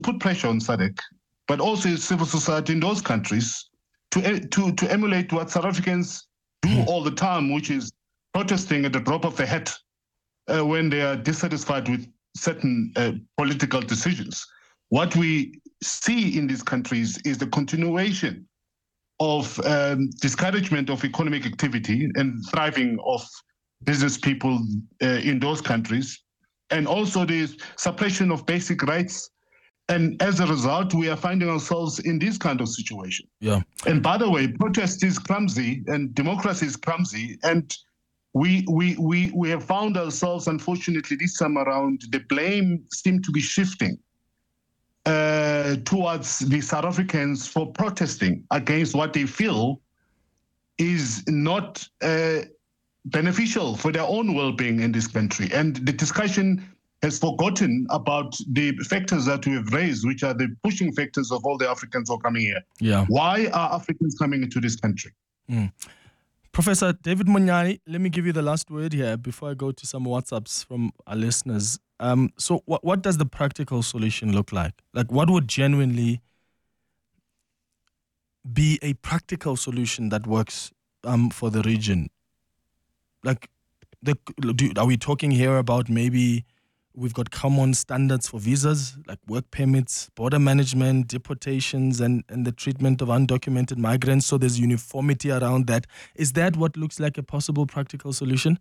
put pressure on SADC, but also civil society in those countries to emulate what South Africans do all the time, which is protesting at the drop of a hat when they are dissatisfied with certain political decisions. What we see in these countries is the continuation of discouragement of economic activity and thriving of business people in those countries, and also the suppression of basic rights. And as a result, we are finding ourselves in this kind of situation. Yeah. And by the way, protest is clumsy and democracy is clumsy. And we have found ourselves, unfortunately, this time around, the blame seems to be shifting towards the South Africans for protesting against what they feel is not beneficial for their own well-being in this country. And the discussion has forgotten about the factors that we have raised, which are the pushing factors of all the Africans who are coming here. Yeah. Why are Africans coming into this country? Professor David Munyani, let me give you the last word here before I go to some WhatsApps from our listeners. So what does the practical solution look like? Like, what would genuinely be a practical solution that works for the region? Like, are we talking here about maybe we've got common standards for visas, like work permits, border management, deportations, and the treatment of undocumented migrants, so there's uniformity around that? Is that what looks like a possible practical solution?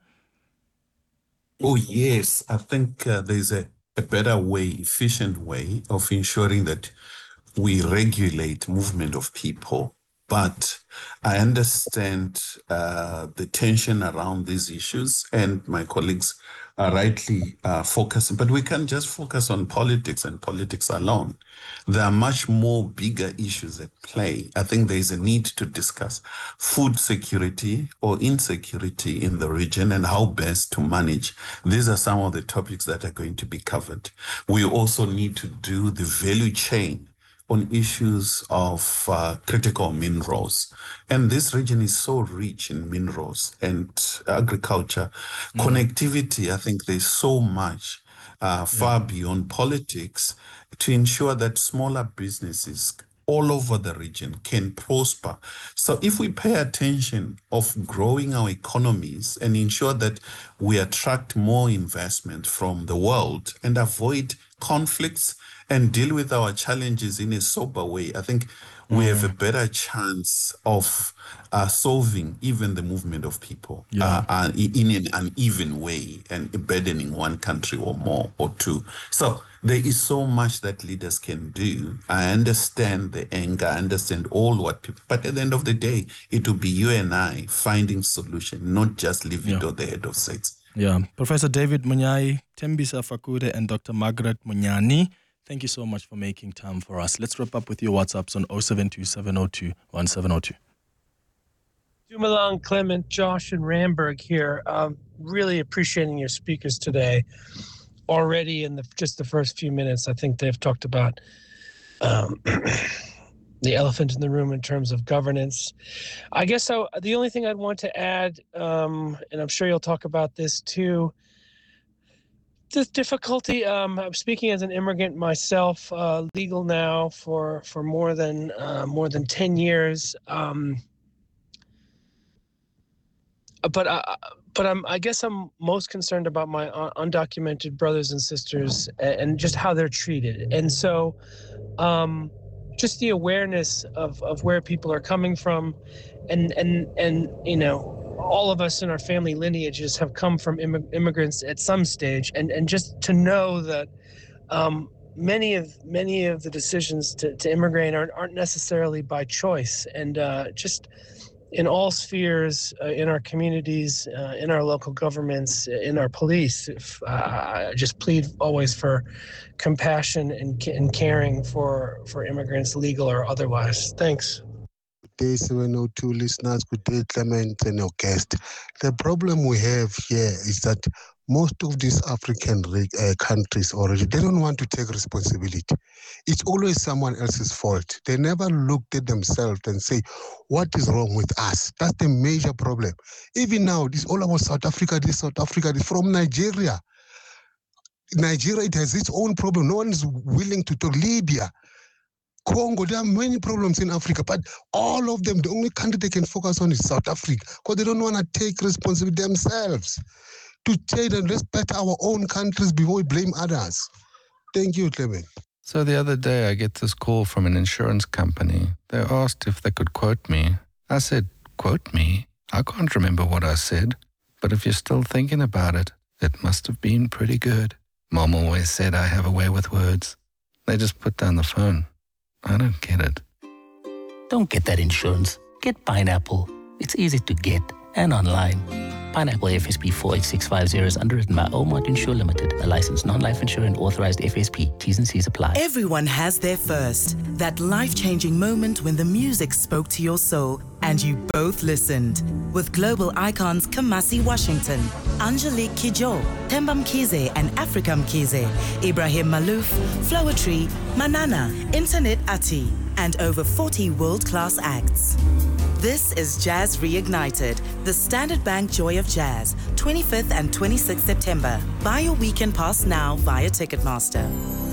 Oh, yes. I think there's a better way, efficient way of ensuring that we regulate movement of people. But I understand the tension around these issues, and my colleagues are rightly focusing. But we can't just focus on politics and politics alone. There are much more bigger issues at play. I think there is a need to discuss food security or insecurity in the region and how best to manage. These are some of the topics that are going to be covered. We also need to do the value chain on issues of critical minerals. And this region is so rich in minerals and agriculture. Connectivity, I think there's so much far beyond politics to ensure that smaller businesses all over the region can prosper. So if we pay attention of growing our economies and ensure that we attract more investment from the world and avoid conflicts and deal with our challenges in a sober way, I think we have a better chance of solving even the movement of people in an uneven way and burdening one country or more or two. So there is so much that leaders can do. I understand the anger, I understand all what people, but at the end of the day, it will be you and I finding solution, not just leave it on the head of states. Yeah. Professor David Munyai, Tembisa Fakude, and Dr. Margaret Munyani, thank you so much for making time for us. Let's wrap up with your WhatsApps on 0727021702. Dumoulin, Clement, Josh, and Ramberg here. Really appreciating your speakers today. Already in just the first few minutes, I think they've talked about the elephant in the room in terms of governance. I guess the only thing I'd want to add, and I'm sure you'll talk about this too, the difficulty. I'm speaking as an immigrant myself, legal now for more than 10 years. But I guess I'm most concerned about my undocumented brothers and sisters and just how they're treated. And so just the awareness of where people are coming from and you know, all of us in our family lineages have come from immigrants at some stage, and just to know that many of the decisions to immigrate aren't necessarily by choice, and just in all spheres, in our communities, in our local governments, in our police, I just plead always for compassion and caring for immigrants, legal or otherwise. Thanks. Good day, 702 listeners. Good day, Clement and your guest. The problem we have here is that most of these African countries already, they don't want to take responsibility. It's always someone else's fault. They never looked at themselves and say, what is wrong with us? That's the major problem. Even now, this all about South Africa, this from Nigeria. Nigeria, it has its own problem. No one is willing to talk. Libya, Congo, there are many problems in Africa, but all of them, the only country they can focus on is South Africa because they don't want to take responsibility themselves to change and respect our own countries before we blame others. Thank you, Clement. So the other day I get this call from an insurance company. They asked if they could quote me. I said, quote me? I can't remember what I said. But if you're still thinking about it, it must have been pretty good. Mom always said I have a way with words. They just put down the phone. I don't get it. Don't get that insurance. Get Pineapple. It's easy to get and online. Pineapple FSP 48650 is underwritten by Omart Insure Limited, a licensed non-life insurer and authorized FSP. T's and C's apply. Everyone has their first. That life-changing moment when the music spoke to your soul and you both listened. With global icons Kamasi Washington, Angelique Kidjo, Themba Mkhize and Africa Mkhize, Ibrahim Malouf, Flowetry, Manana, Internet Ati, and over 40 world-class acts. This is Jazz Reignited, the Standard Bank Joy of Jazz, 25th and 26th September. Buy your weekend pass now via Ticketmaster.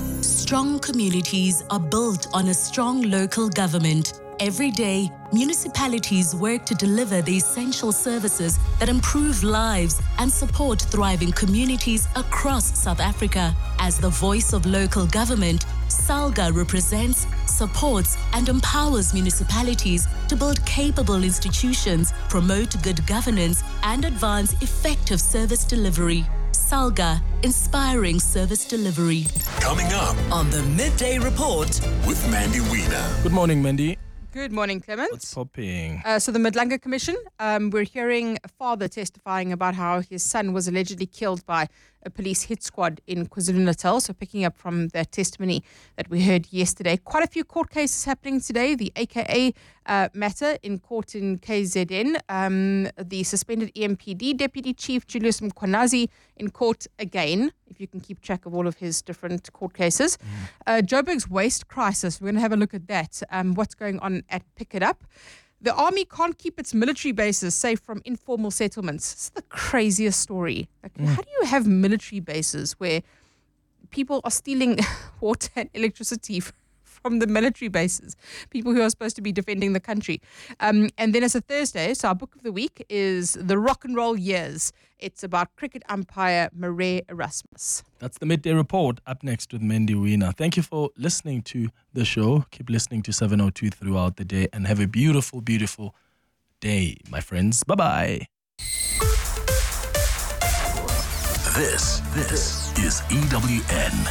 Strong communities are built on a strong local government. Every day, municipalities work to deliver the essential services that improve lives and support thriving communities across South Africa. As the voice of local government, SALGA represents, supports, and empowers municipalities to build capable institutions, promote good governance, and advance effective service delivery. SALGA, inspiring service delivery. Coming up on the Midday Report with Mandy Wiener. Good morning, Mandy. Good morning, Clement. What's popping? So the Madlanga Commission, we're hearing a father testifying about how his son was allegedly killed by a police hit squad in KwaZulu-Natal. So picking up from that testimony that we heard yesterday. Quite a few court cases happening today. The AKA matter in court in KZN. The suspended EMPD Deputy Chief Julius Mkhwanazi in court again, if you can keep track of all of his different court cases. Joburg's waste crisis, we're going to have a look at that. What's going on at Pick It Up. The army can't keep its military bases safe from informal settlements. It's the craziest story. Like, how do you have military bases where people are stealing water and electricity from the military bases? People who are supposed to be defending the country. And then it's a Thursday, so our book of the week is The Rock and Roll Years. It's about cricket umpire Murray Erasmus. That's the Midday Report, up next with Mandy Wiener. Thank you for listening to the show. Keep listening to 702 throughout the day and have a beautiful, beautiful day, my friends. Bye-bye. This is EWN.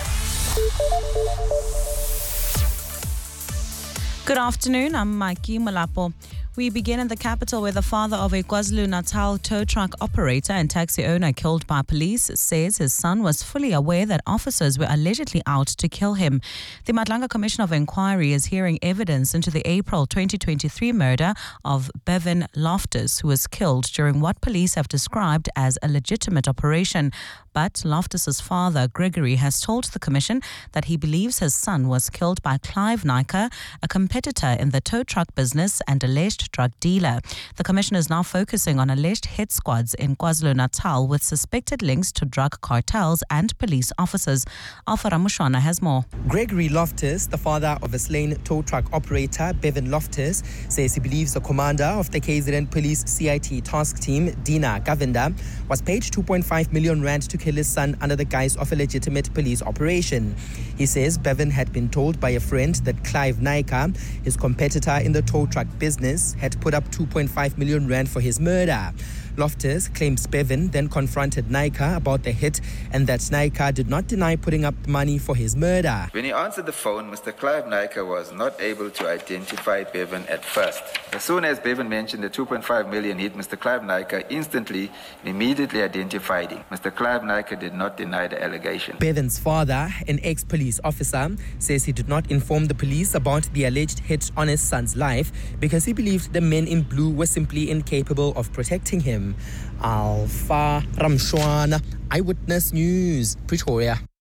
Good afternoon, I'm Mikey Malapo. We begin in the capital where the father of a KwaZulu-Natal tow truck operator and taxi owner killed by police says his son was fully aware that officers were allegedly out to kill him. The Madlanga Commission of Inquiry is hearing evidence into the April 2023 murder of Bevan Loftus, who was killed during what police have described as a legitimate operation. But Loftus's father, Gregory, has told the commission that he believes his son was killed by Clive Naicker, a competitor in the tow truck business and alleged drug dealer. The commission is now focusing on alleged hit squads in KwaZulu-Natal with suspected links to drug cartels and police officers. Alpha Ramushwana has more. Gregory Loftus, the father of a slain tow truck operator, Bevan Loftus, says he believes the commander of the KZN Police CIT task team, Dina Govinda, was paid 2.5 million rand to kill his son under the guise of a legitimate police operation. He says Bevan had been told by a friend that Clive Naicker, his competitor in the tow truck business, had put up 2.5 million rand for his murder. Loftus claims Bevan then confronted Naicker about the hit and that Naicker did not deny putting up money for his murder. When he answered the phone, Mr. Clive Naicker was not able to identify Bevan at first. As soon as Bevan mentioned the 2.5 million hit, Mr. Clive Naicker instantly and immediately identified him. Mr. Clive Naicker did not deny the allegation. Bevan's father, an ex-police officer, says he did not inform the police about the alleged hit on his son's life because he believed the men in blue were simply incapable of protecting him. Alpha Ramshwana, Eyewitness News, Pretoria.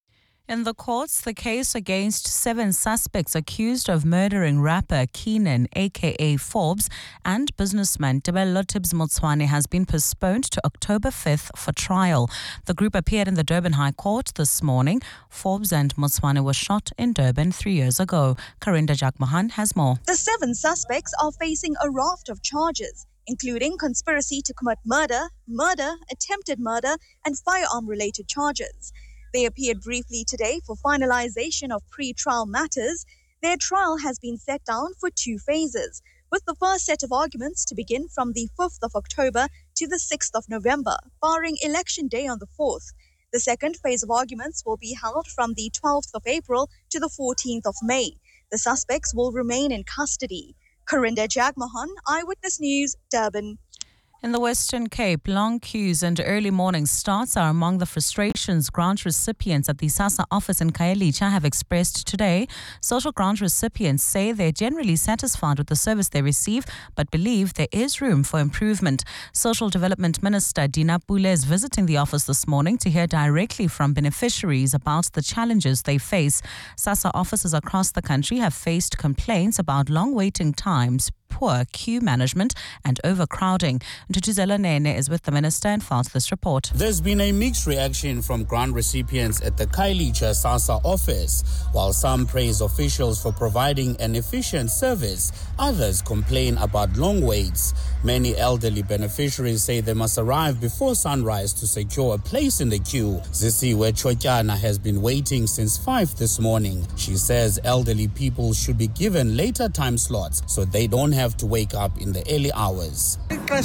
In the courts, the case against 7 suspects accused of murdering rapper Keenan, aka Forbes, and businessman Tebello Tibbs Motswane has been postponed to October 5th for trial. The group appeared in the Durban High Court this morning. Forbes and Motswane were shot in Durban 3 years ago. Karinda Jagmohan has more. The 7 suspects are facing a raft of charges, including conspiracy to commit murder, attempted murder, and firearm-related charges. They appeared briefly today for finalization of pre-trial matters. Their trial has been set down for 2 phases, with the first set of arguments to begin from the 5th of October to the 6th of November, barring Election Day on the 4th. The second phase of arguments will be held from the 12th of April to the 14th of May. The suspects will remain in custody. Karinda Jagmohan, Eyewitness News, Durban. In the Western Cape, long queues and early morning starts are among the frustrations grant recipients at the SASSA office in Khayelitsha have expressed today. Social grant recipients say they're generally satisfied with the service they receive, but believe there is room for improvement. Social Development Minister Dina Pule is visiting the office this morning to hear directly from beneficiaries about the challenges they face. SASSA offices across the country have faced complaints about long waiting times, poor queue management and overcrowding. Ntutuzela Nene is with the minister and files this report. There's been a mixed reaction from grant recipients at the Khayelitsha SASSA office. While some praise officials for providing an efficient service, others complain about long waits. Many elderly beneficiaries say they must arrive before sunrise to secure a place in the queue. Zisiwe Chotyana has been waiting since 5 this morning. She says elderly people should be given later time slots so they don't have to wake up in the early hours.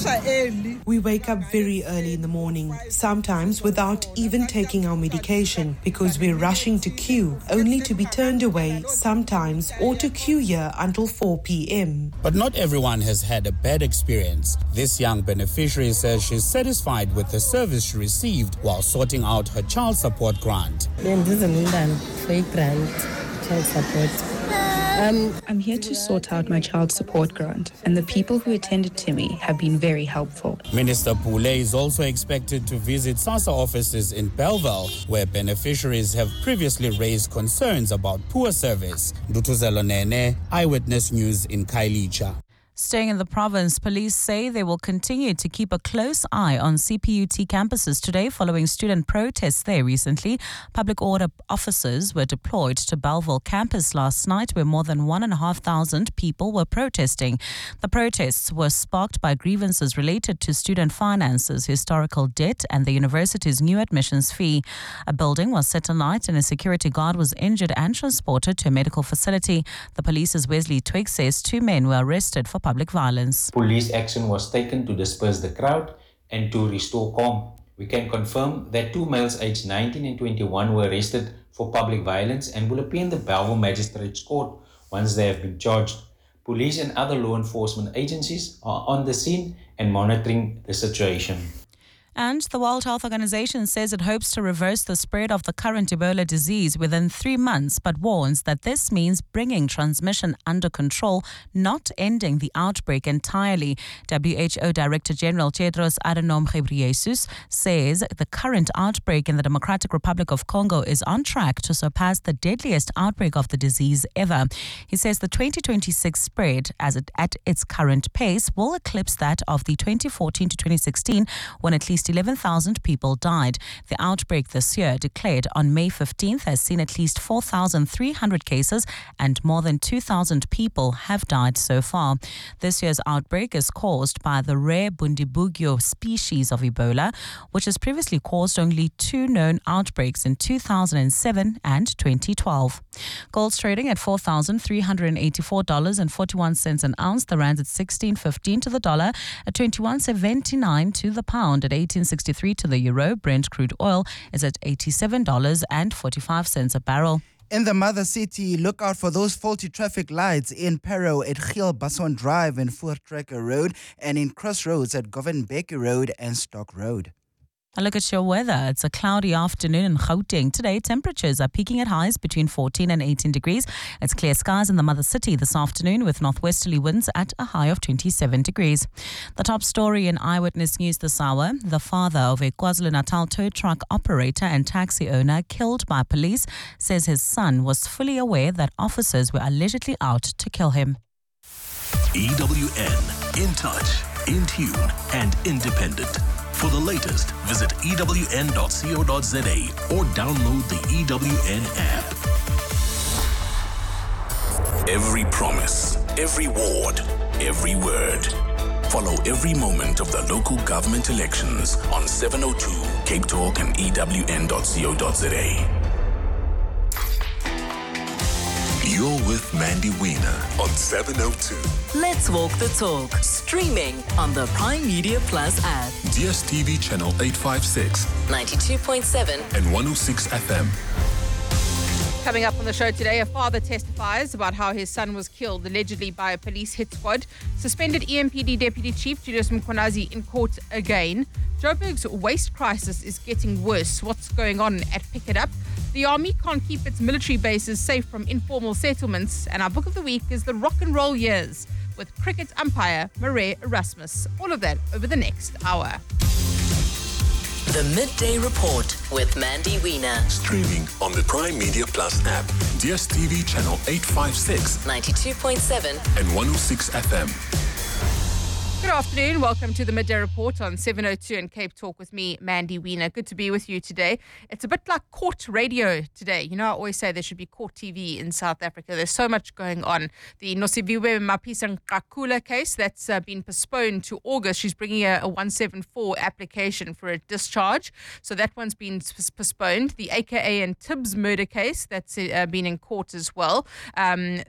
We wake up very early in the morning, sometimes without even taking our medication, because we're rushing to queue, only to be turned away sometimes, or to queue here until 4 p.m. But not everyone has had a bad experience. This young beneficiary says she's satisfied with the service she received while sorting out her child support grant. I'm here to sort out my child support grant, and the people who attended to me have been very helpful. Minister Pule is also expected to visit SASSA offices in Bellville, where beneficiaries have previously raised concerns about poor service. Ntutuzela Nene, Eyewitness News in Khayelitsha. Staying in the province, police say they will continue to keep a close eye on CPUT campuses today following student protests there recently. Public order officers were deployed to Bellville campus last night where more than 1,500 people were protesting. The protests were sparked by grievances related to student finances, historical debt and the university's new admissions fee. A building was set alight and a security guard was injured and transported to a medical facility. The police's Wesley Twig says 2 men were arrested for public violence. Police action was taken to disperse the crowd and to restore calm. We can confirm that 2 males aged 19 and 21 were arrested for public violence and will appear in the Bellville Magistrates Court once they have been charged. Police and other law enforcement agencies are on the scene and monitoring the situation. And the World Health Organization says it hopes to reverse the spread of the current Ebola disease within 3 months, but warns that this means bringing transmission under control, not ending the outbreak entirely. WHO Director General Tedros Adhanom Ghebreyesus says the current outbreak in the Democratic Republic of Congo is on track to surpass the deadliest outbreak of the disease ever. He says the 2026 spread, at its current pace, will eclipse that of the 2014 to 2016, when at least 11,000 people died. The outbreak this year, declared on May 15th, has seen at least 4,300 cases and more than 2,000 people have died so far. This year's outbreak is caused by the rare Bundibugyo species of Ebola, which has previously caused only 2 known outbreaks in 2007 and 2012. Gold's trading at $4,384.41 an ounce. The rand's at 16.15 to the dollar, at 21.79 to the pound, at 18.63 to the euro. Brent crude oil is at $87.45 a barrel. In the mother city, look out for those faulty traffic lights in Parow at Giel Basson Drive and Voortrekker Road, and in Crossroads at Govan Becky Road and Stock Road. A look at your weather. It's a cloudy afternoon in Gauteng. Today, temperatures are peaking at highs between 14 and 18 degrees. It's clear skies in the mother city this afternoon with northwesterly winds at a high of 27 degrees. The top story in Eyewitness News this hour. The father of a KwaZulu-Natal tow truck operator and taxi owner killed by police says his son was fully aware that officers were allegedly out to kill him. EWN, in touch, in tune, and independent. For the latest, visit ewn.co.za or download the EWN app. Every promise, every ward, every word. Follow every moment of the local government elections on 702 Cape Talk and ewn.co.za. You're with Mandy Wiener on 702. Let's walk the talk. Streaming on the Prime Media Plus app. DSTV channel 856, 92.7 and 106 FM. Coming up on the show today, a father testifies about how his son was killed allegedly by a police hit squad. Suspended EMPD Deputy Chief Julius Mkhwanazi in court again. Joburg's waste crisis is getting worse. What's going on at Pick It Up? The army can't keep its military bases safe from informal settlements. And our book of the week is The Rock and Roll Years with cricket umpire Murray Erasmus. All of that over the next hour. The Midday Report with Mandy Wiener. Streaming on the Prime Media Plus app, DSTV channel 856, 92.7 and 106 FM. Good afternoon. Welcome to the Midday Report on 702 and Cape Talk with me, Mandy Wiener. Good to be with you today. It's a bit like court radio today. You know, I always say there should be court TV in South Africa. There's so much going on. The Nosiviwe Mapisa-Nqakula case that's been postponed to August. She's bringing a 174 application for a discharge. So that one's been postponed. The AKA and Tibbs murder case that's been in court as well. Then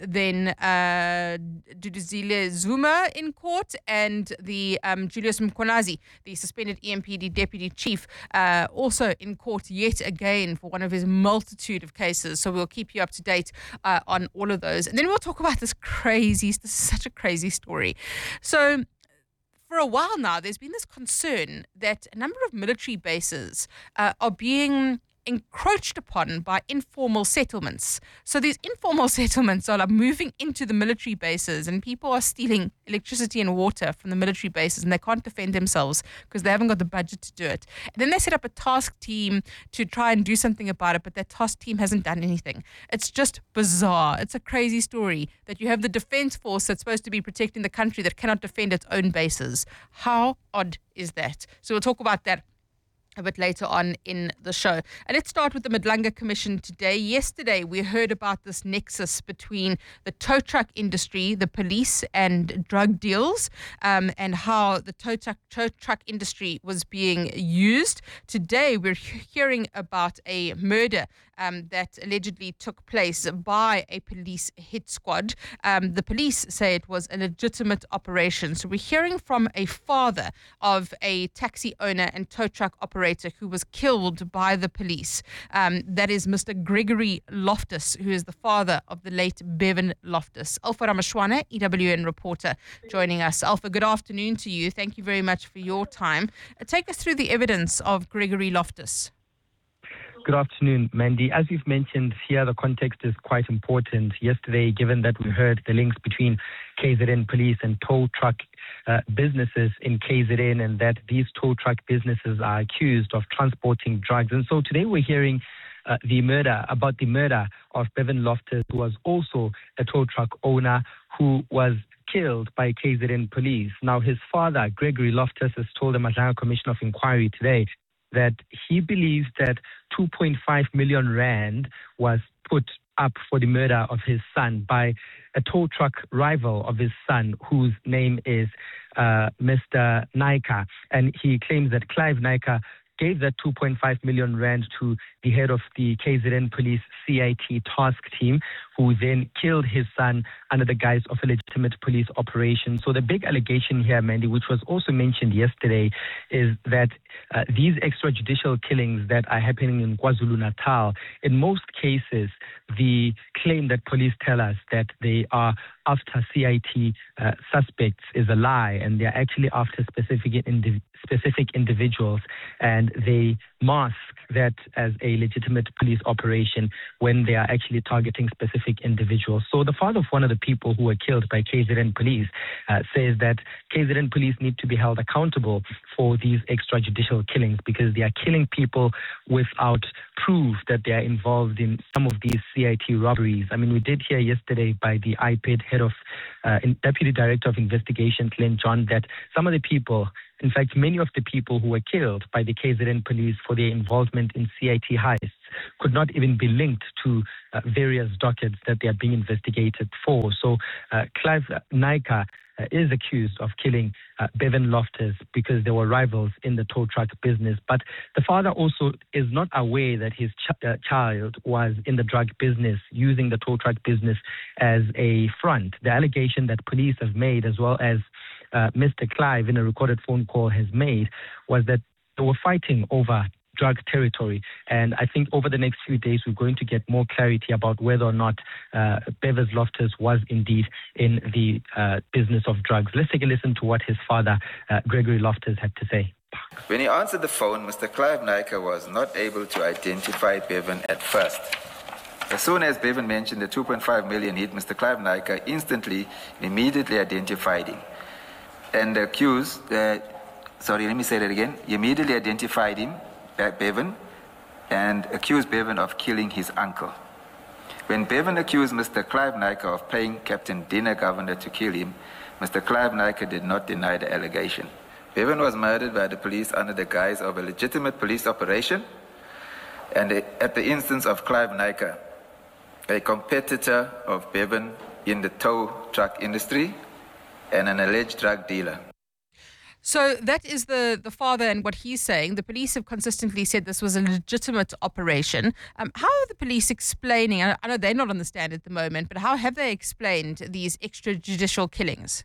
Duduzile Zuma in court, and the Julius Mkhwanazi, the suspended EMPD Deputy Chief, also in court yet again for one of his multitude of cases. So we'll keep you up to date on all of those. And then we'll talk about this is such a crazy story. So for a while now, there's been this concern that a number of military bases are being encroached upon by informal settlements. So these informal settlements are like moving into the military bases, and people are stealing electricity and water from the military bases, and they can't defend themselves because they haven't got the budget to do it. And then they set up a task team to try and do something about it, but that task team hasn't done anything. It's just bizarre. It's a crazy story that you have the defense force that's supposed to be protecting the country that cannot defend its own bases. How odd is that? So we'll talk about that a bit later on in the show. And let's start with the Madlanga Commission today. Yesterday, we heard about this nexus between the tow truck industry, the police, and drug deals, and how the tow truck industry was being used. Today, we're hearing about a murder that allegedly took place by a police hit squad. The police say it was a legitimate operation. So we're hearing from a father of a taxi owner and tow truck operator who was killed by the police. That is Mr. Gregory Loftus, who is the father of the late Bevan Loftus. Alpha Ramashwana, EWN reporter, joining us. Alpha, good afternoon to you. Thank you very much for your time. Take us through the evidence of Gregory Loftus. Good afternoon, Mandy. As you've mentioned here, the context is quite important. Yesterday, given that we heard the links between KZN police and tow truck businesses in KZN, and that these tow truck businesses are accused of transporting drugs. And so today we're hearing the murder of Bevan Loftus, who was also a tow truck owner who was killed by KZN police. Now, his father, Gregory Loftus, has told the Madlanga Commission of Inquiry today that he believes that 2.5 million rand was put up for the murder of his son by a tow truck rival of his son, whose name is Mr. Naika. And he claims that Clive Naika gave that 2.5 million rand to the head of the KZN police CIT task team, who then killed his son under the guise of a legitimate police operation. So the big allegation here, Mandy, which was also mentioned yesterday, is that these extrajudicial killings that are happening in KwaZulu-Natal, in most cases, the claim that police tell us that they are after CIT suspects is a lie, and they're actually after specific individuals. And and they mask that as a legitimate police operation when they are actually targeting specific individuals. So the father of one of the people who were killed by KZN police says that KZN police need to be held accountable for these extrajudicial killings because they are killing people without proof that they are involved in some of these CIT robberies. I mean, we did hear yesterday by the IPID head of Deputy Director of Investigations, Len John, that some of the people, in fact, many of the people who were killed by the KZN police for their involvement in CIT heists could not even be linked to various dockets that they are being investigated for. So Clive Naika is accused of killing Bevan Loftus because they were rivals in the tow truck business. But the father also is not aware that his child was in the drug business, using the tow truck business as a front. The allegation that police have made, as well as Mr. Clive in a recorded phone call has made, was that they were fighting over drug territory. And I think over the next few days, we're going to get more clarity about whether or not Bevan Loftus was indeed in the business of drugs. Let's take a listen to what his father, Gregory Loftus, had to say. When he answered the phone, Mr. Clive Naika was not able to identify Bevan at first. As soon as Bevan mentioned the 2.5 million hit, Mr. Clive Naika instantly and immediately identified him. And accused, He immediately identified him, Bevan, and accused Bevan of killing his uncle. When Bevan accused Mr. Clive Naika of paying Captain Dina Govender to kill him, Mr. Clive Naika did not deny the allegation. Bevan was murdered by the police under the guise of a legitimate police operation and at the instance of Clive Naika, a competitor of Bevan in the tow truck industry and an alleged drug dealer. So that is the father and what he's saying. The police have consistently said this was a legitimate operation. How are the police explaining, I know they're not on the stand at the moment, but how have they explained these extrajudicial killings?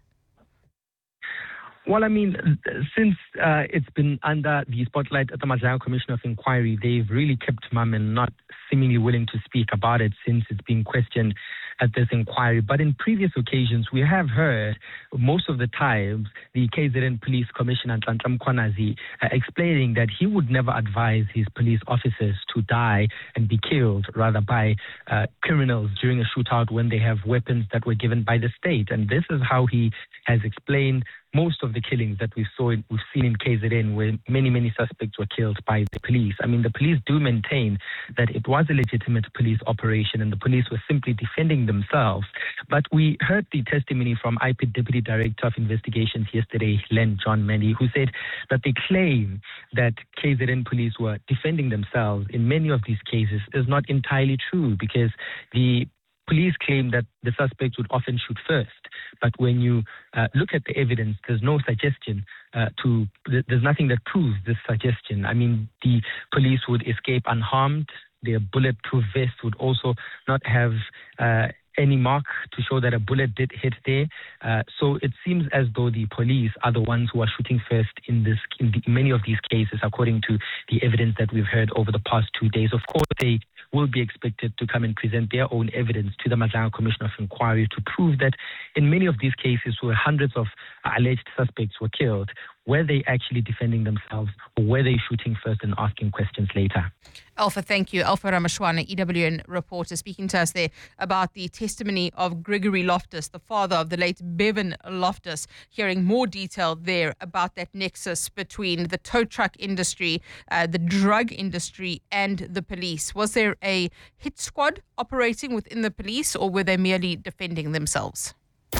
Well, I mean, since it's been under the spotlight at the Mazaya Commission of Inquiry, they've really kept mum and not seemingly willing to speak about it since it's been questioned at this inquiry. But in previous occasions, we have heard most of the times the KZN Police Commissioner, Nhlanhla Mkhwanazi, explaining that he would never advise his police officers to die and be killed, rather by criminals during a shootout when they have weapons that were given by the state. And this is how he has explained most of the killings that we've seen in KZN, where many suspects were killed by the police. I mean, the police do maintain that it was a legitimate police operation and the police were simply defending themselves. But we heard the testimony from IPID Deputy Director of Investigations yesterday, Len John Mandy, who said that the claim that KZN police were defending themselves in many of these cases is not entirely true, because the police claim that the suspects would often shoot first. But when you look at the evidence, there's no suggestion there's nothing that proves this suggestion. I mean, the police would escape unharmed. Their bulletproof vest would also not have any mark to show that a bullet did hit there. So it seems as though the police are the ones who are shooting first in many of these cases, according to the evidence that we've heard over the past 2 days. Of course, they will be expected to come and present their own evidence to the Mazaya Commission of Inquiry to prove that in many of these cases where hundreds of alleged suspects were killed, were they actually defending themselves or were they shooting first and asking questions later? Alpha, thank you. Alpha Ramashwana, EWN reporter, speaking to us there about the testimony of Gregory Loftus, the father of the late Bevan Loftus, hearing more detail there about that nexus between the tow truck industry, the drug industry and the police. Was there a hit squad operating within the police or were they merely defending themselves?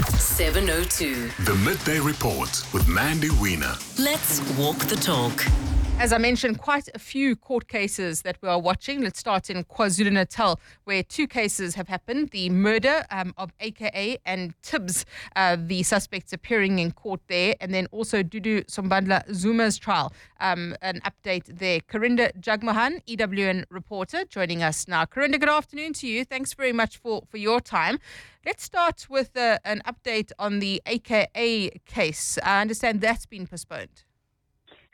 702. The Midday Report with Mandy Wiener. Let's walk the talk. As I mentioned, quite a few court cases that we are watching. Let's start in KwaZulu-Natal, where 2 cases have happened. The murder of AKA and Tibbs, the suspects appearing in court there, and then also Dudu Sombandla Zuma's trial. An update there. Karinda Jagmohan, EWN reporter, joining us now. Karinda, good afternoon to you. Thanks very much for your time. Let's start with an update on the AKA case. I understand that's been postponed.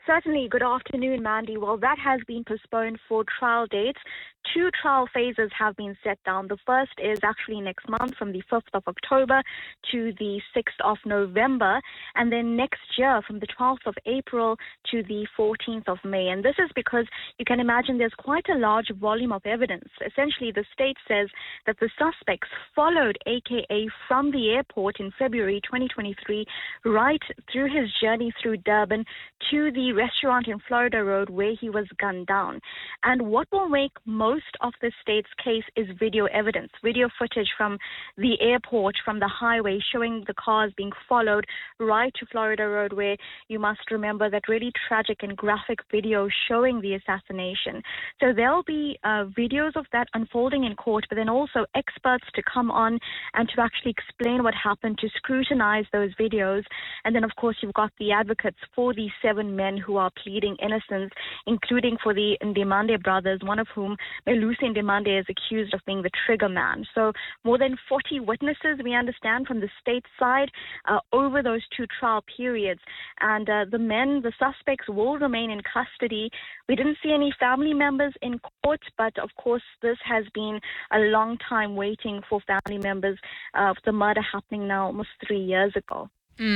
Certainly. Good afternoon, Mandy. Well, that has been postponed for trial dates. 2 trial phases have been set down. The first is actually next month from the 5th of October to the 6th of November, and then next year from the 12th of April to the 14th of May. And this is because you can imagine there's quite a large volume of evidence. Essentially, the state says that the suspects followed AKA from the airport in February 2023 right through his journey through Durban to the restaurant in Florida Road where he was gunned down. And what will make most of the state's case is video evidence, video footage from the airport, from the highway, showing the cars being followed right to Florida Road, where you must remember that really tragic and graphic video showing the assassination. So there'll be videos of that unfolding in court, but then also experts to come on and to actually explain what happened, to scrutinize those videos. And then, of course, you've got the advocates for the 7 men who are pleading innocence, including for the Ndimande brothers, one of whom, Melusi Ndimande, is accused of being the trigger man. So more than 40 witnesses, we understand, from the state side over those 2 trial periods. And the suspects will remain in custody. We didn't see any family members in court, but of course this has been a long time waiting for family members of the murder happening now almost 3 years ago.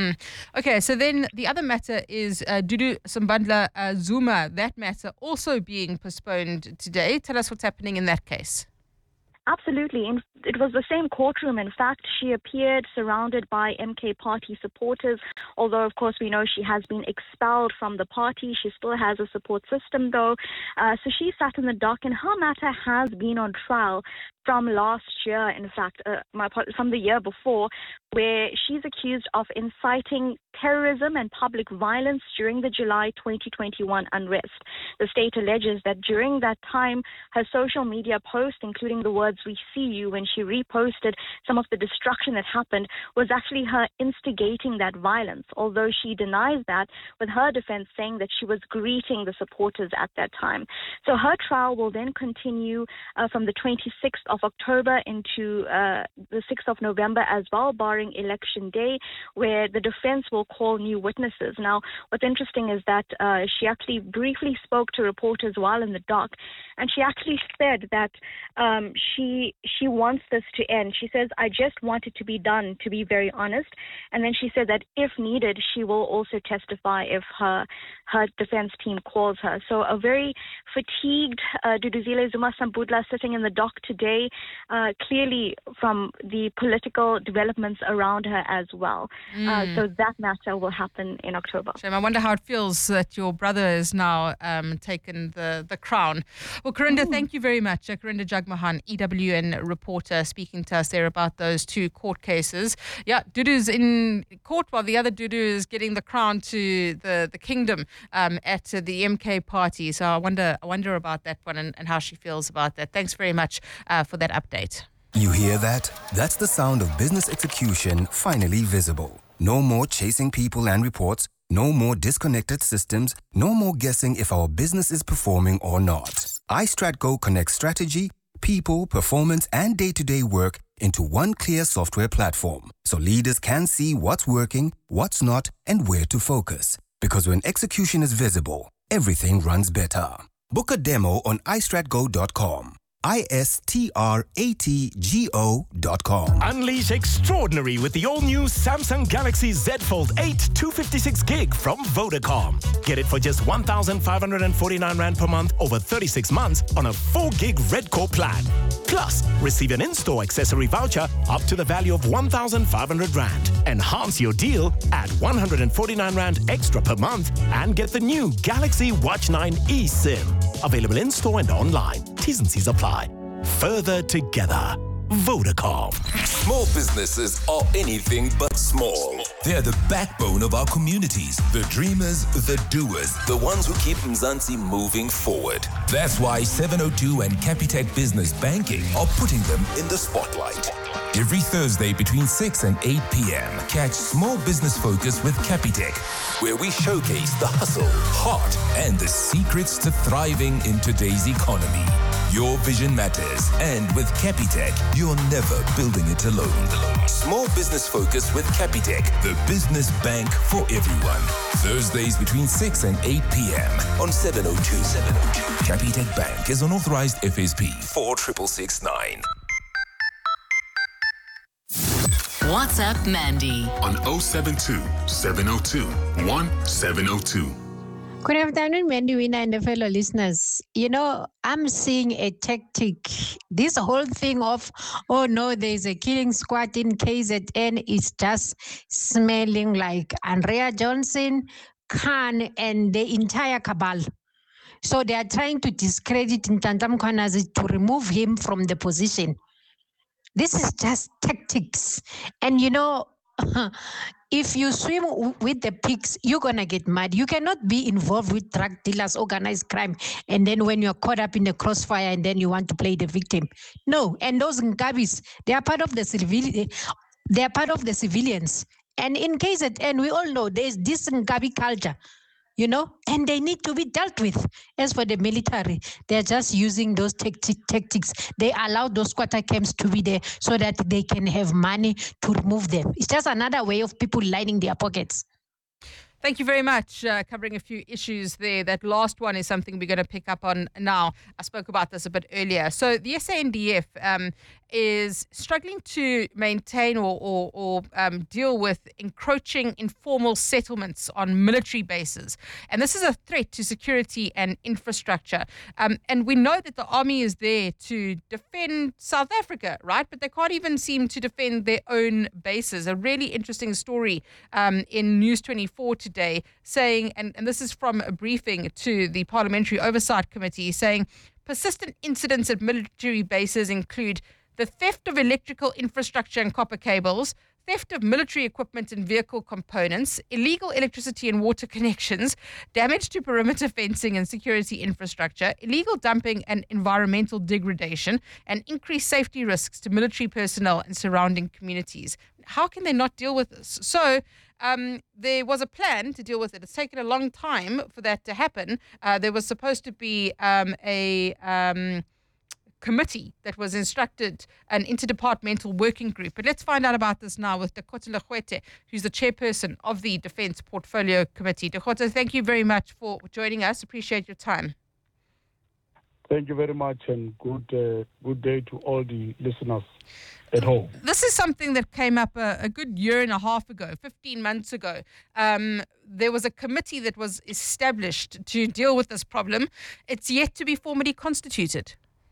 Okay, so then the other matter is Dudu Sambandla Zuma, that matter also being postponed today. Tell us what's happening in that case. Absolutely. It was the same courtroom. In fact, she appeared surrounded by MK party supporters, although, of course, we know she has been expelled from the party. She still has a support system, though. So she sat in the dock, and her matter has been on trial from last year, in fact, from the year before, where she's accused of inciting terrorism and public violence during the July 2021 unrest. The state alleges that during that time, her social media post, including the words "We see you," when she reposted some of the destruction that happened, was actually her instigating that violence, although she denies that, with her defense saying that she was greeting the supporters at that time. So her trial will then continue from the 26th of October into the 6th of November as well, barring Election Day, where the defense will call new witnesses. Now, what's interesting is that she actually briefly spoke to reporters while in the dock, and she actually said that she wants this to end. She says, "I just want it to be done, to be very honest." And then she said that if needed, she will also testify if her defense team calls her. So a very fatigued Duduzile Zuma Sambandla sitting in the dock today, clearly from the political developments around her as well. So that matter will happen in October. Shame. I wonder how it feels that your brother is now taken the crown. Well, Karinda, thank you very much. Karinda Jagmohan, EWN reporter, speaking to us there about those 2 court cases. Yeah, Dudu's in court while the other Dudu is getting the crown to the kingdom at the MK party. So I wonder about that one and how she feels about that. Thanks very much for that update. You hear that? That's the sound of business execution finally visible. No more chasing people and reports. No more disconnected systems. No more guessing if our business is performing or not. iStratGo connects strategy, people, performance, and day-to-day work into one clear software platform, so leaders can see what's working, what's not, and where to focus. Because when execution is visible, everything runs better. Book a demo on iStratGo.com. iStratGo.com. Unleash extraordinary with the all-new Samsung Galaxy Z Fold 8 256 gig from Vodacom. Get it for just 1,549 Rand per month over 36 months on a 4 gig Red Core plan. Plus, receive an in-store accessory voucher up to the value of 1,500 Rand. Enhance your deal at 149 Rand extra per month and get the new Galaxy Watch 9 eSIM. Available in-store and online. T's and C's apply. Further together. Vodacom. Small businesses are anything but small. They're the backbone of our communities, the dreamers, the doers, the ones who keep Mzansi moving forward. That's why 702 and Capitec Business Banking are putting them in the spotlight. Every Thursday between 6 and 8 p.m., catch Small Business Focus with Capitec, where we showcase the hustle, heart, and the secrets to thriving in today's economy. your vision matters. And with Capitec, you're never building it alone. Small business focus with Capitec, the business bank for everyone. Thursdays between 6 and 8 p.m. on 702. Capitec Bank is an authorized FSP 46669. WhatsApp Mandy on 072 702 1702. Good afternoon, Mandy Winner and the fellow listeners. You know, I'm seeing a tactic. This whole thing of, oh no, there's a killing squad in KZN is just smelling like Andrea Johnson, Khan, and the entire cabal. So they are trying to discredit Ntantam Khwanazi to remove him from the position. This is just tactics. And you know, if you swim with the pigs, you're going to get mad. You cannot be involved with drug dealers, organized crime, and then when you're caught up in the crossfire and then you want to play the victim. No, and those Ngabis, they are part of the civilians. And in KZN, we all know there's this Ngabi culture, you know, and they need to be dealt with. As for the military, they're just using those tactics. They allow those squatter camps to be there so that they can have money to remove them. It's just another way of people lining their pockets. Thank you very much. Covering a few issues there. That last one is something we're going to pick up on now. I spoke about this a bit earlier. So the SANDF is struggling to maintain or deal with encroaching informal settlements on military bases. And this is a threat to security and infrastructure. And we know that the army is there to defend South Africa, right? But they can't even seem to defend their own bases. A really interesting story in News 24 today saying, and this is from a briefing to the Parliamentary Oversight Committee, saying persistent incidents at military bases include the theft of electrical infrastructure and copper cables, theft of military equipment and vehicle components, illegal electricity and water connections, damage to perimeter fencing and security infrastructure, illegal dumping and environmental degradation, and increased safety risks to military personnel and surrounding communities. How can they not deal with this? So there was a plan to deal with it. It's taken a long time for that to happen. There was supposed to be a committee that was instructed, an interdepartmental working group. But let's find out about this now with Dakota Legoete, who's the chairperson of the Defence Portfolio Committee. Dakota, thank you very much for joining us. Appreciate your time. Thank you very much, and good day to all the listeners at home. This is something that came up a good year and a half ago, 15 months ago. There was a committee that was established to deal with this problem. It's yet to be formally constituted.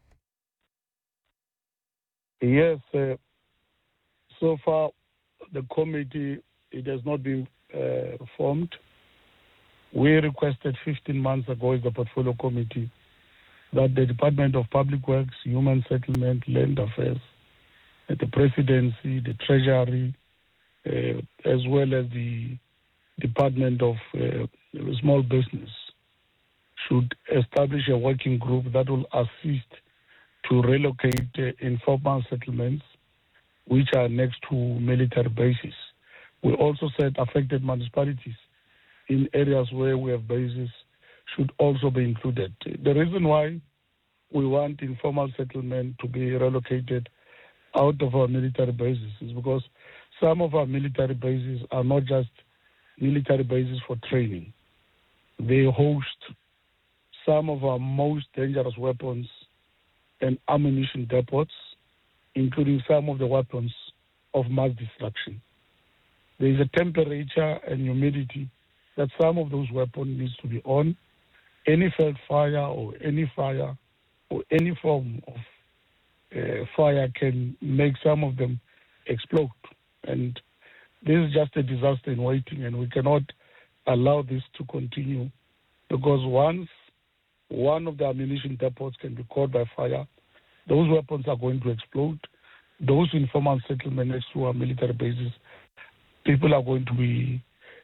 Yes, so far the committee, it has not been formed. We requested 15 months ago as the Portfolio Committee that the Department of Public Works, Human Settlement, Land Affairs, the Presidency, the Treasury, as well as the Department of Small Business should establish a working group that will assist to relocate informal settlements which are next to military bases. We also said affected municipalities in areas where we have bases should also be included. The reason why we want informal settlement to be relocated out of our military bases is because some of our military bases are not just military bases for training. They host some of our most dangerous weapons and ammunition depots, including some of the weapons of mass destruction. There is a temperature and humidity that some of those weapons needs to be on. Any felt fire or any form of fire can make some of them explode. And this is just a disaster in waiting, and we cannot allow this to continue, because once one of the ammunition depots can be caught by fire, those weapons are going to explode. Those informal settlements next to our military bases, people are going to be,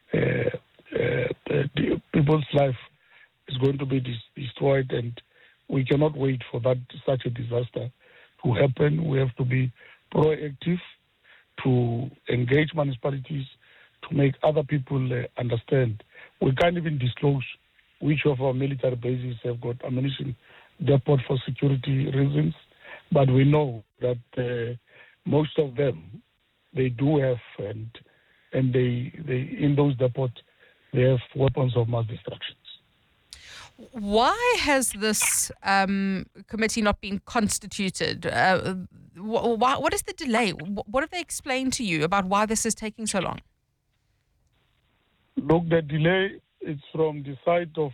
people's life is going to be destroyed, and we cannot wait for such a disaster to happen. We have to be proactive to engage municipalities, to make other people understand. We can't even disclose which of our military bases have got ammunition depot for security reasons, but we know that most of them, they do have, and they in those depots, they have weapons of mass destruction. Why has this committee not been constituted? What is the delay? What have they explained to you about why this is taking so long? Look, the delay is from the side of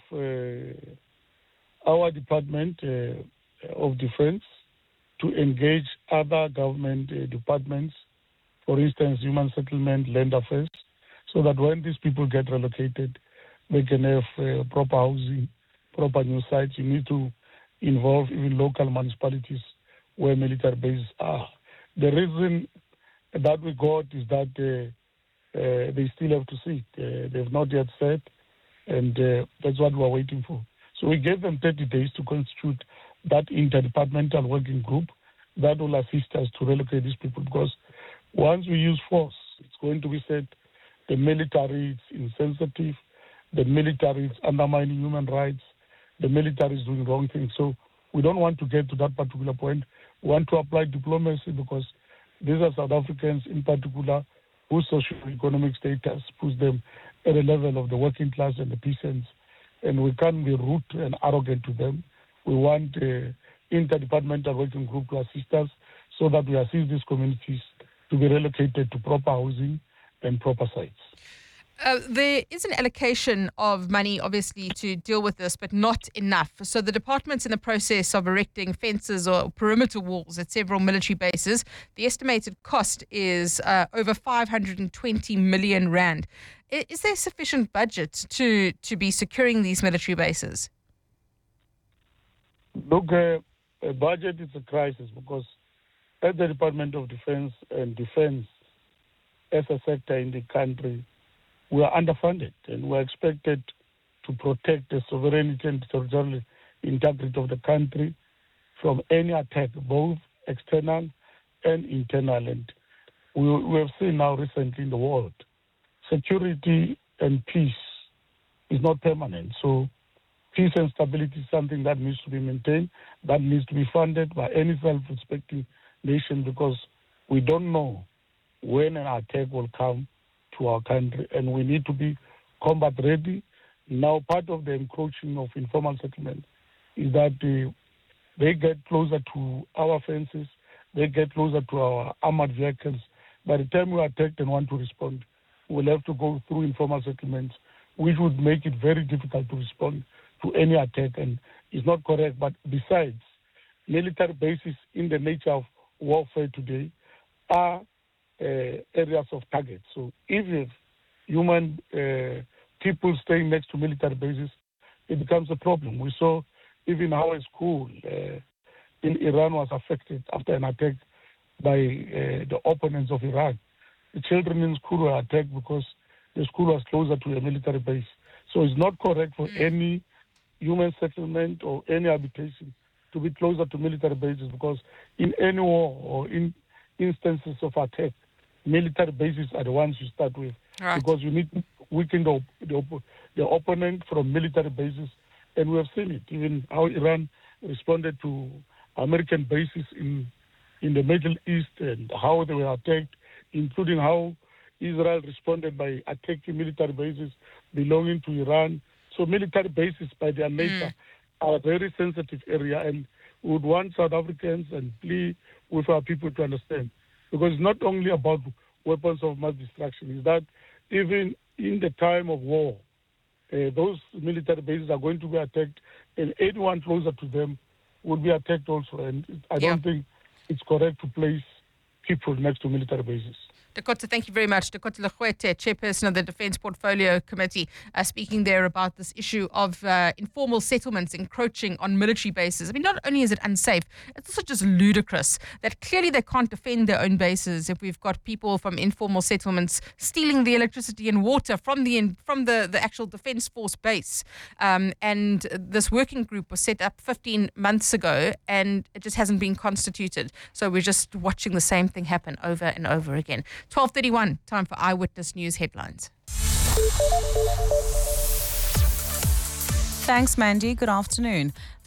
our Department of Defense to engage other government departments, for instance, Human Settlement, Land Affairs, so that when these people get relocated, they can have proper housing, proper new sites. You need to involve even local municipalities where military bases are. The reason that we got is that they still have to sit. They've not yet said, and that's what we're waiting for. So we gave them 30 days to constitute that interdepartmental working group that will assist us to relocate these people, because once we use force, it's going to be said the military is insensitive, the military is undermining human rights, the military is doing wrong things. So we don't want to get to that particular point. We want to apply diplomacy, because these are South Africans in particular whose socio-economic status puts them at a level of the working class and the peasants. And we can't be rude and arrogant to them. We want an interdepartmental working group to assist us so that we assist these communities to be relocated to proper housing and proper sites. There is an allocation of money, obviously, to deal with this, but not enough. So the department's in the process of erecting fences or perimeter walls at several military bases. The estimated cost is over 520 million rand. Is there sufficient budget to be securing these military bases? Look, a budget is a crisis, because at the Department of Defense and defense as a sector in the country, we are underfunded, and we are expected to protect the sovereignty and territorial integrity of the country from any attack, both external and internal. And we have seen now recently in the world, security and peace is not permanent. So peace and stability is something that needs to be maintained, that needs to be funded by any self-respecting nation, because we don't know when an attack will come to our country, and we need to be combat ready. Now, part of the encroaching of informal settlement is that they get closer to our fences, they get closer to our armored vehicles. By the time we are attacked and want to respond, we'll have to go through informal settlements, which would make it very difficult to respond to any attack, and it's not correct. But besides, military bases in the nature of warfare today are areas of target. So if human people staying next to military bases, it becomes a problem. We saw even how a school in Iran was affected after an attack by the opponents of Iran. The children in school were attacked because the school was closer to a military base. So it's not correct for any human settlement or any habitation to be closer to military bases, because in any war or in instances of attack, military bases are the ones you start with, because you need to weaken the opponent from military bases. And we have seen it, even how Iran responded to American bases in the Middle East and how they were attacked, including how Israel responded by attacking military bases belonging to Iran. So military bases, by their nature, are a very sensitive area, and we would want South Africans and plea with our people to understand, because it's not only about weapons of mass destruction, it's that even in the time of war, those military bases are going to be attacked, and anyone closer to them will be attacked also. And I don't think it's correct to place people next to military bases. Dakota, thank you very much. Dakota Legoete, chairperson of the Defence Portfolio Committee, speaking there about this issue of informal settlements encroaching on military bases. I mean, not only is it unsafe, it's also just ludicrous that clearly they can't defend their own bases if we've got people from informal settlements stealing the electricity and water from the actual Defence Force base. And this working group was set up 15 months ago, and it just hasn't been constituted. So we're just watching the same thing happen over and over again. 12:31, time for Eyewitness News headlines. Thanks, Mandy. Good afternoon. The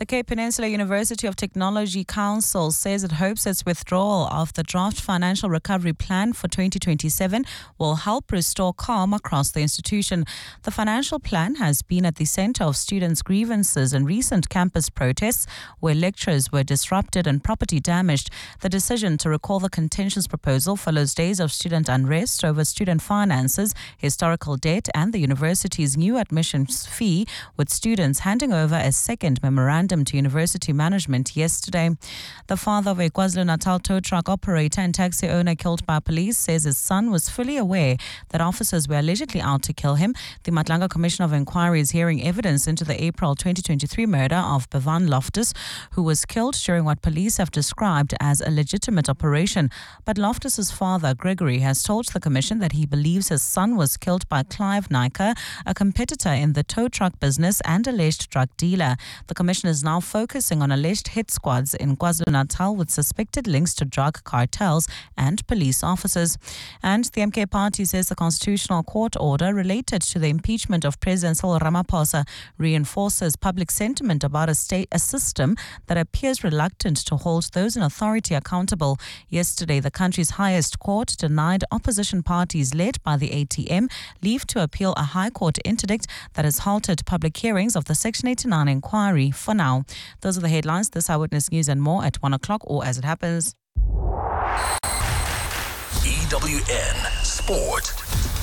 The Cape Peninsula University of Technology Council says it hopes its withdrawal of the draft financial recovery plan for 2027 will help restore calm across the institution. The financial plan has been at the centre of students' grievances and recent campus protests where lectures were disrupted and property damaged. The decision to recall the contentious proposal follows days of student unrest over student finances, historical debt and the university's new admissions fee, with students handing over a second memorandum to university management yesterday. The father of a KwaZulu-Natal tow truck operator and taxi owner killed by police says his son was fully aware that officers were allegedly out to kill him. The Matlanga Commission of Inquiry is hearing evidence into the April 2023 murder of Bevan Loftus, who was killed during what police have described as a legitimate operation. But Loftus's father, Gregory, has told the commission that he believes his son was killed by Clive Naicker, a competitor in the tow truck business and alleged drug dealer. The commission is now focusing on alleged hit squads in KwaZulu-Natal with suspected links to drug cartels and police officers. And the MK party says the Constitutional Court order related to the impeachment of President Cyril Ramaphosa reinforces public sentiment about a system that appears reluctant to hold those in authority accountable. Yesterday, the country's highest court denied opposition parties led by the ATM leave to appeal a High Court interdict that has halted public hearings of the Section 89 inquiry for now. Those are the headlines. This Eyewitness News and more at 1 o'clock or as it happens. EWN Sport.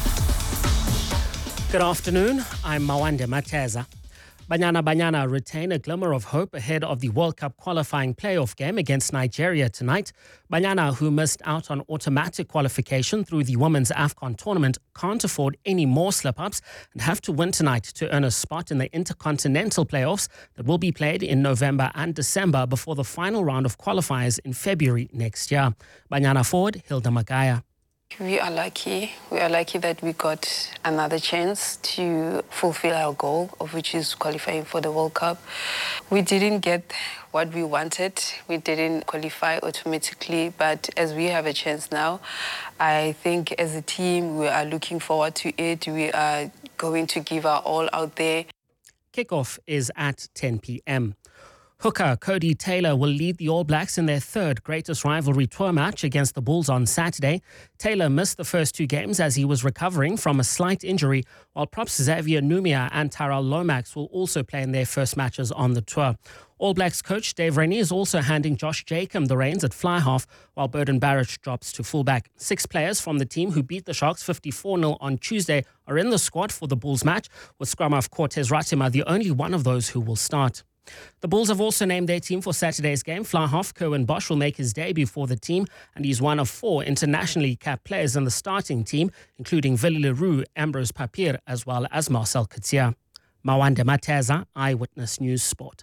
Good afternoon. I'm Mawande Mateza. Banyana retain a glimmer of hope ahead of the World Cup qualifying playoff game against Nigeria tonight. Banyana, who missed out on automatic qualification through the Women's AFCON tournament, can't afford any more slip-ups and have to win tonight to earn a spot in the Intercontinental playoffs that will be played in November and December before the final round of qualifiers in February next year. Banyana forward, Hilda Magaya. We are lucky. We are lucky that we got another chance to fulfill our goal, of which is qualifying for the World Cup. We didn't get what we wanted. We didn't qualify automatically, but as we have a chance now, I think as a team, we are looking forward to it. We are going to give our all out there. Kickoff is at 10 p.m. Hooker Cody Taylor will lead the All Blacks in their third greatest rivalry tour match against the Bulls on Saturday. Taylor missed the first two games as he was recovering from a slight injury, while props Xavier Numia and Tyrell Lomax will also play in their first matches on the tour. All Blacks coach Dave Rennie is also handing Josh Jacob the reins at fly half, while Burden Barrett drops to fullback. 6 players from the team who beat the Sharks 54-0 on Tuesday are in the squad for the Bulls match, with scrum half Cortez Ratima the only one of those who will start. The Bulls have also named their team for Saturday's game. Fly half Kerwin Bosch will make his debut for the team, and he's one of 4 internationally capped players in the starting team, including Willie Leroux, Ambrose Papier, as well as Marcel Katia. Mawande Mateza, Eyewitness News Sport.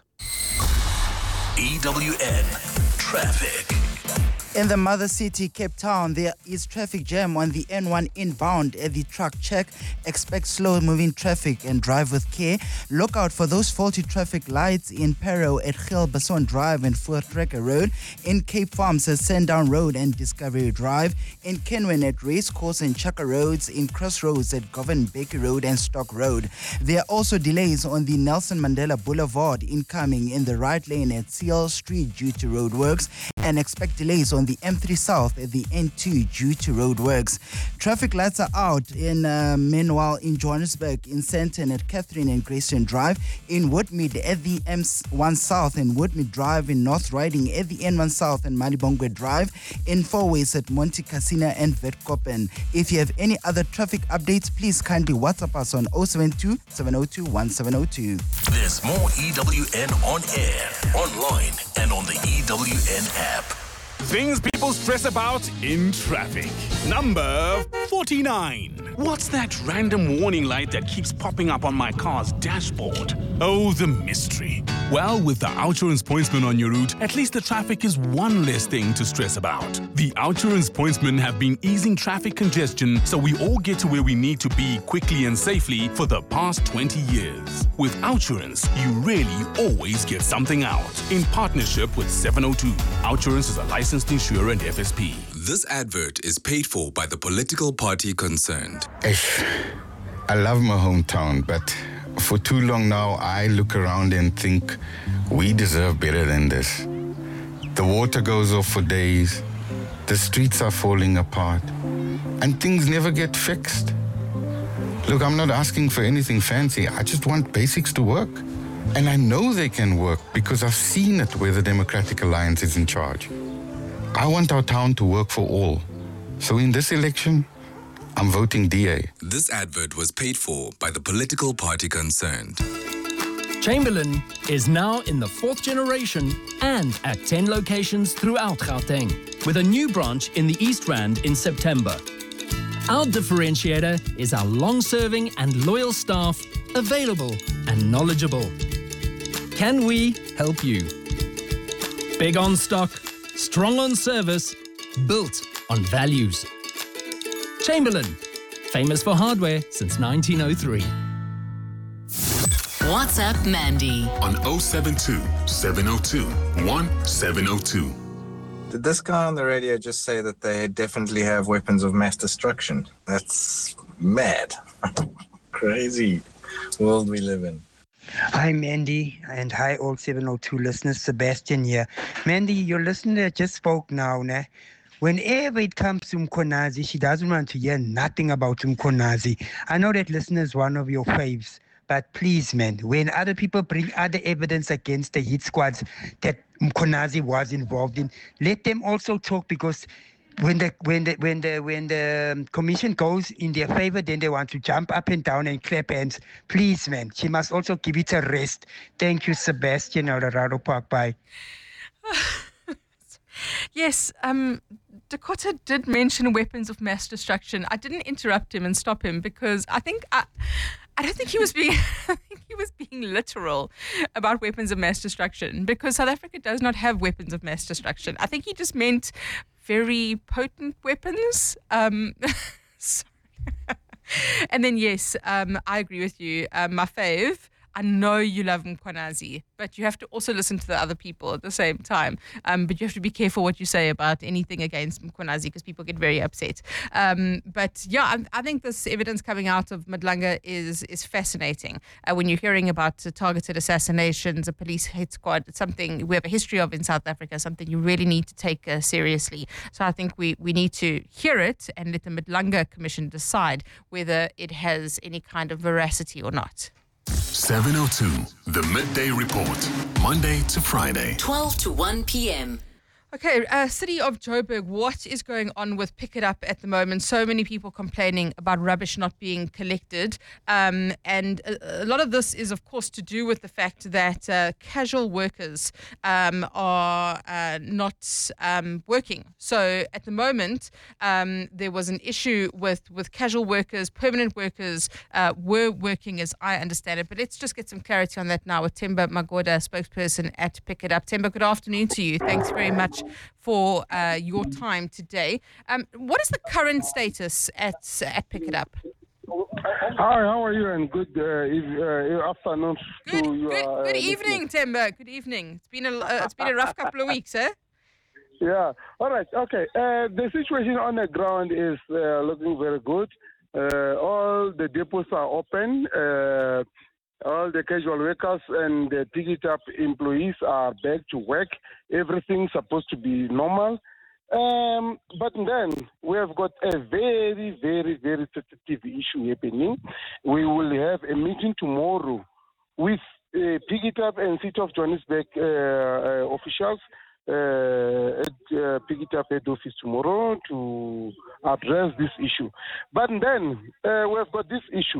EWN Traffic. In the mother city, Cape Town, there is traffic jam on the N1 inbound at the truck check. Expect slow-moving traffic and drive with care. Look out for those faulty traffic lights in Parow at Gilbason Drive and Voortrekker Road. In Cape Farms at Sandown Road and Discovery Drive. In Kenwyn at Racecourse and Chaka Roads. In Crossroads at Govan Baker Road and Stock Road. There are also delays on the Nelson Mandela Boulevard incoming in the right lane at Seal Street due to roadworks. And expect delays on the M3 South at the N2 due to roadworks. Traffic lights are out meanwhile in Johannesburg, in Sandton at Catherine and Grayson Drive, in Woodmead at the M1 South and Woodmead Drive, in North Riding at the N1 South and Malibongwe Drive, in Fourways at Monte Cassina and Vetkoppen. If you have any other traffic updates, please kindly WhatsApp us on 072 702 1702. There's more EWN on air, online, and on the EWN app. Things people stress about in traffic. Number 49. What's that random warning light that keeps popping up on my car's dashboard? Oh, the mystery. Well, with the Outsurance Pointsman on your route, at least the traffic is one less thing to stress about. The Outsurance Pointsmen have been easing traffic congestion so we all get to where we need to be quickly and safely for the past 20 years. With Outsurance, you really always get something out. In partnership with 702. Outsurance is a licensed insurer and FSP. This advert is paid for by the political party concerned. I love my hometown, but for too long now, I look around and think we deserve better than this. The water goes off for days, the streets are falling apart, and things never get fixed. Look, I'm not asking for anything fancy. I just want basics to work. And I know they can work because I've seen it where the Democratic Alliance is in charge. I want our town to work for all. So in this election, I'm voting DA. This advert was paid for by the political party concerned. Chamberlain is now in the 4th generation and at 10 locations throughout Gauteng, with a new branch in the East Rand in September. Our differentiator is our long-serving and loyal staff, available and knowledgeable. Can we help you? Big on stock, strong on service, built on values. Chamberlain, famous for hardware since 1903. WhatsApp Mandy on 072 702 1702. Did this guy on the radio just say that they definitely have weapons of mass destruction? That's mad. Crazy world we live in. Hi, Mandy, and hi, all 702 listeners. Sebastian here. Mandy, your listener just spoke now, ne? Whenever it comes to Mkonazi, she doesn't want to hear nothing about Mkonazi. I know that listener is one of your faves, but please, man, when other people bring other evidence against the hit squads that Mkonazi was involved in, let them also talk, because when the commission goes in their favor, then they want to jump up and down and clap hands. Please, man, she must also give it a rest. Thank you, Sebastian, out of Rado Park. Bye. Yes, Dakota did mention weapons of mass destruction. I didn't interrupt him and stop him because I don't think he was being literal about weapons of mass destruction, because South Africa does not have weapons of mass destruction. I think he just meant very potent weapons. Sorry. And then, yes, I agree with you. My fave, I know you love Mkonazi, but you have to also listen to the other people at the same time. But you have to be careful what you say about anything against Mkonazi, because people get very upset. But yeah, I think this evidence coming out of Madlanga is fascinating. When you're hearing about targeted assassinations, a police hate squad, it's something we have a history of in South Africa, something you really need to take seriously. So I think we need to hear it and let the Madlanga Commission decide whether it has any kind of veracity or not. 702, the Midday Report, Monday to Friday. 12 to 1 p.m. Okay, City of Joburg, what is going on with Pick It Up at the moment? So many people complaining about rubbish not being collected. And a lot of this is, of course, to do with the fact that casual workers are not working. So at the moment, there was an issue with casual workers. Permanent workers were working, as I understand it. But let's just get some clarity on that now with Temba Magoda, spokesperson at Pick It Up. Temba, good afternoon to you. Thanks very much for your time today. What is the current status at Pick It Up? Hi, how are you? And good afternoon to you. Good evening, Temba. Good evening. It's been a rough couple of weeks, eh? Yeah. All right. Okay. The situation on the ground is looking very good. All the depots are open. All the casual workers and the Pick It Up employees are back to work. Everything's supposed to be normal. But then we have got a very, very, very sensitive issue happening. We will have a meeting tomorrow with Pick It Up and City of Johannesburg officials at Pick It Up head office tomorrow to address this issue. But then we have got this issue.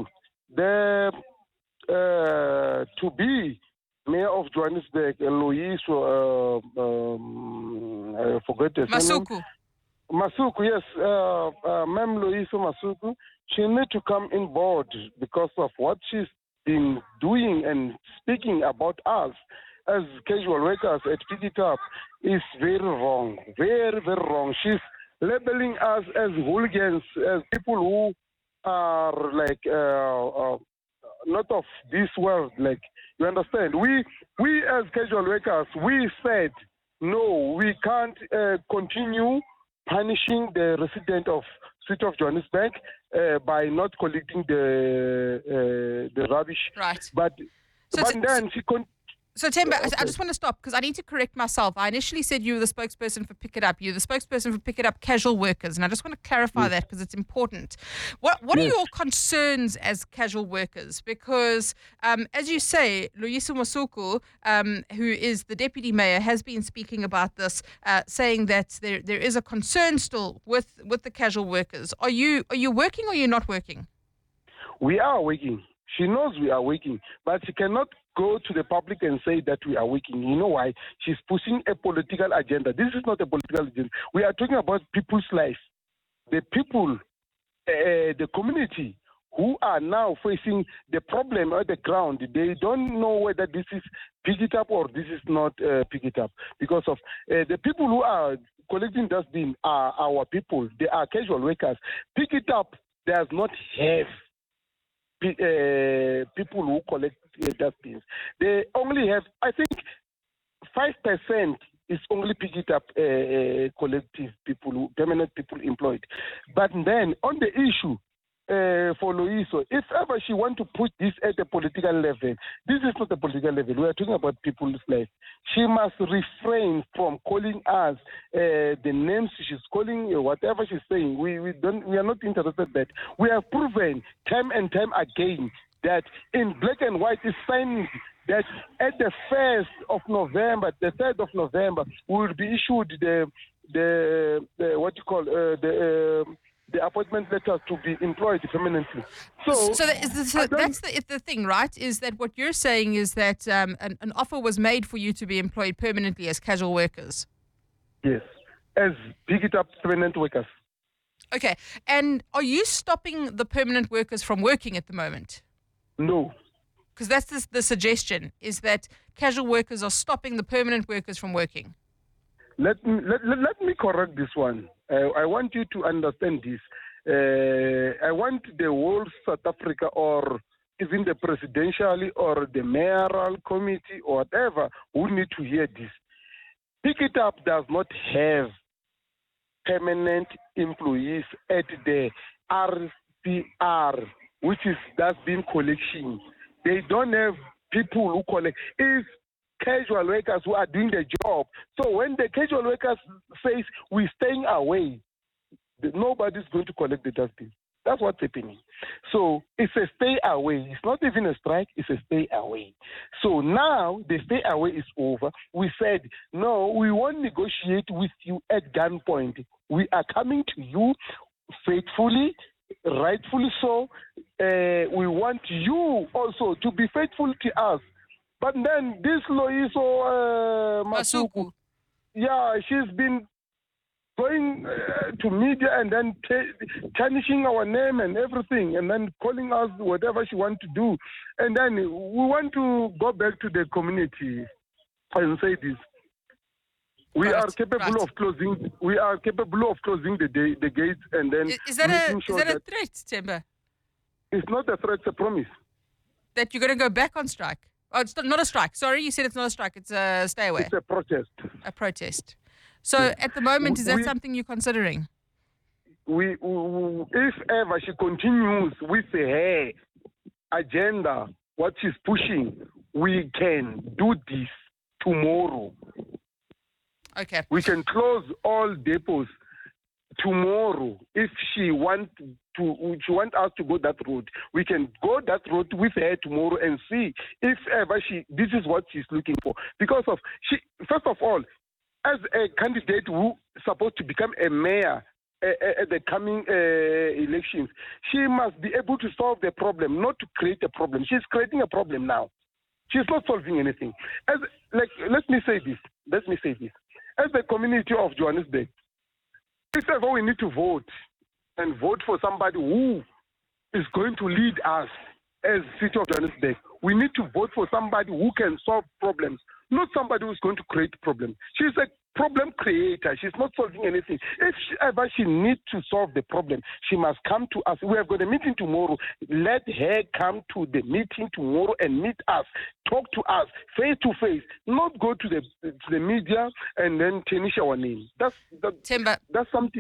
To be Mayor of Johannesburg, Lois, I forget the name. Masuku, yes. Ma'am Lois Masuku, she needs to come in board because of what she's been doing and speaking about us as casual workers at Pick It Up is very wrong. Very, very wrong. She's labeling us as hooligans, as people who are like not of this world, like, you understand? We as casual workers, we said, no, we can't continue punishing the resident of city of Johannesburg by not collecting the rubbish. Right. But then she So, Themba, I just want to stop because I need to correct myself. I initially said you were the spokesperson for Pick It Up. You're the spokesperson for Pick It Up Casual Workers, and I just want to clarify that because it's important. What are your concerns as casual workers? Because, as you say, Loyiso Masuku, who is the deputy mayor, has been speaking about this, saying that there is a concern still with the casual workers. Are you working or are you not working? We are working. She knows we are working, but she cannot go to the public and say that we are working. You know why? She's pushing a political agenda. This is not a political agenda. We are talking about people's life. The people, the community who are now facing the problem at the ground, they don't know whether this is Pick It Up or this is not Pick It Up. Because of the people who are collecting dustbin are our people. They are casual workers. Pick It Up does not have people who collect dustbins. They only have, I think, 5% is only Pick It Up collective people, permanent people employed. But then on the issue for Loyiso, if ever she want to put this at a political level, this is not a political level. We are talking about people's life. She must refrain from calling us the names she's calling, whatever she's saying. We are not interested in that. We have proven time and time again that in black and white is signed that at the 1st of November, the 3rd of November, we will be issued the appointment letters to be employed permanently. So that's the thing, right? Is that what you're saying is that an offer was made for you to be employed permanently as casual workers? Yes, as Pick It Up permanent workers. Okay, and are you stopping the permanent workers from working at the moment? No. Because that's the suggestion, is that casual workers are stopping the permanent workers from working. Let me correct this one. I want you to understand this. I want the whole South Africa, or even the presidential or the mayoral committee or whatever, who need to hear this. Pick It Up does not have permanent employees at the RCR, which is dustbin collection. They don't have people who collect. It's casual workers who are doing the job. So when the casual workers says we're staying away, nobody's going to collect the dustbin. That's what's happening. So it's a stay away. It's not even a strike, it's a stay away. So now the stay away is over. We said, no, we won't negotiate with you at gunpoint. We are coming to you faithfully, rightfully so. We want you also to be faithful to us. But then this Loyiso Masuku, she's been going to media and then tarnishing our name and everything, and then calling us whatever she wants to do. And then we want to go back to the community and say this. We are capable of closing. We are capable of closing the gates, and then is that a threat, Themba? It's not a threat; it's a promise that you're going to go back on strike. Oh, it's not a strike. Sorry, you said it's not a strike. It's a stay away. It's a protest. A protest. So at the moment, is that something you're considering? If ever she continues with her agenda, what she's pushing, we can do this tomorrow. Okay. We can close all depots tomorrow. If she wants us to go that road, we can go that road with her tomorrow and see if ever this is what she's looking for. Because of first of all, as a candidate who is supposed to become a mayor at the coming elections, she must be able to solve the problem, not to create a problem. She's creating a problem now. She's not solving anything. Let me say this. As the community of Johannesburg, if ever we need to vote and vote for somebody who is going to lead us as city of Johannesburg, we need to vote for somebody who can solve problems, not somebody who's going to create problems. She's a problem creator. She's not solving anything. If ever she needs to solve the problem, she must come to us. We have got a meeting tomorrow. Let her come to the meeting tomorrow and meet us, talk to us face to face, not go to the media and then tarnish our name. That's something.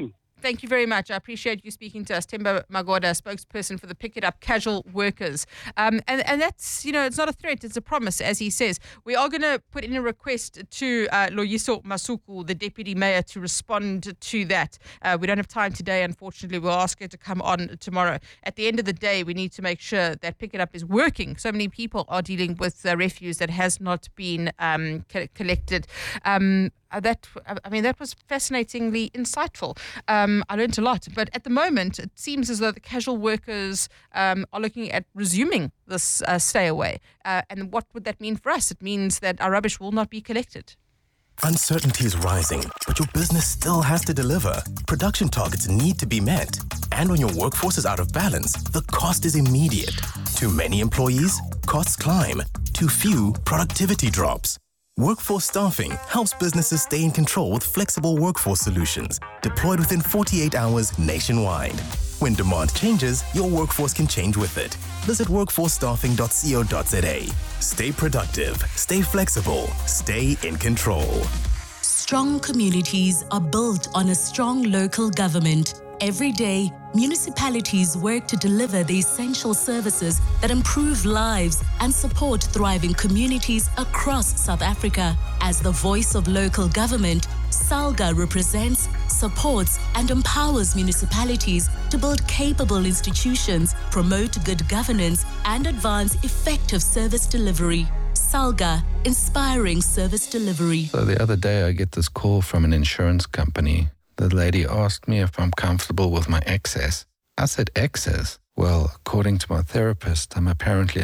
Thank you very much. I appreciate you speaking to us. Themba Magoda, spokesperson for the Pick It Up casual workers. And that's, it's not a threat, it's a promise, as he says. We are going to put in a request to Loyiso Masuku, the deputy mayor, to respond to that. We don't have time today, unfortunately. We'll ask her to come on tomorrow. At the end of the day, we need to make sure that Pick It Up is working. So many people are dealing with refuse that has not been collected. That was fascinatingly insightful. I learned a lot. But at the moment, it seems as though the casual workers are looking at resuming this stay away. And what would that mean for us? It means that our rubbish will not be collected. Uncertainty is rising, but your business still has to deliver. Production targets need to be met. And when your workforce is out of balance, the cost is immediate. Too many employees, costs climb. Too few, productivity drops. Workforce Staffing helps businesses stay in control with flexible workforce solutions deployed within 48 hours nationwide. When demand changes, your workforce can change with it. Visit workforcestaffing.co.za. Stay productive, stay flexible, stay in control. Strong communities are built on a strong local government. Every day, municipalities work to deliver the essential services that improve lives and support thriving communities across South Africa. As the voice of local government, SALGA represents, supports, and empowers municipalities to build capable institutions, promote good governance, and advance effective service delivery. SALGA, inspiring service delivery. So the other day, I get this call from an insurance company. The lady asked me if I'm comfortable with my excess. I said, excess? Well, according to my therapist, I'm apparently